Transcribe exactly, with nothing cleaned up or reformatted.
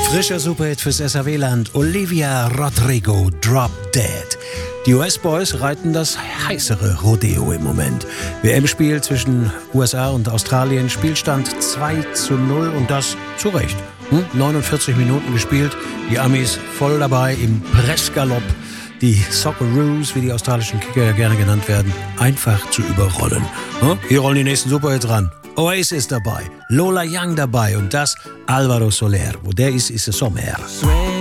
Frischer Superhit fürs S A W-Land. Olivia Rodrigo, Drop Dead. Die U S-Boys reiten das heißere Rodeo im Moment. W M-Spiel zwischen U S A und Australien, Spielstand zwei zu null und das zu Recht. Hm? neunundvierzig Minuten gespielt, die Amis voll dabei im Pressgalopp. Die Socceroos, wie die australischen Kicker gerne genannt werden, einfach zu überrollen. Hm? Hier rollen die nächsten Superhits ran. Oasis dabei, Lola Young dabei und das Alvaro Soler. Wo der ist, ist es Sommer.